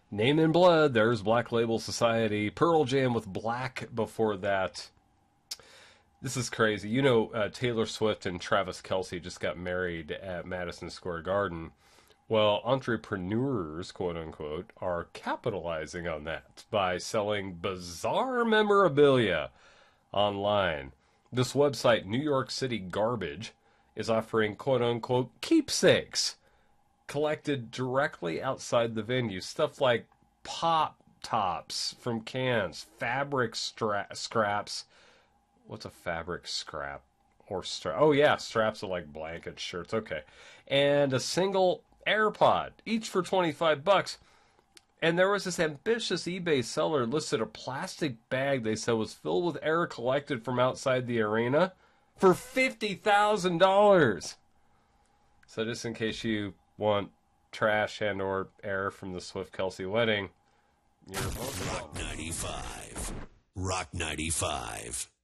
Name in Blood, there's Black Label Society, Pearl Jam with Black before that. This is crazy. You know, Taylor Swift and Travis Kelce just got married at Madison Square Garden. Well, entrepreneurs, quote unquote, are capitalizing on that by selling bizarre memorabilia online. This website, New York City Garbage, is offering quote unquote keepsakes collected directly outside the venue. Stuff like pop tops from cans, fabric scraps. What's a fabric scrap? Or strap? Oh, yeah, straps are like blanket shirts. Okay. And a single AirPod, each for $25. And there was this ambitious eBay seller listed a plastic bag they said was filled with air collected from outside the arena for $50,000. So just in case you want trash and or air from the Swift-Kelce wedding, you're Rock 95. Rock 95.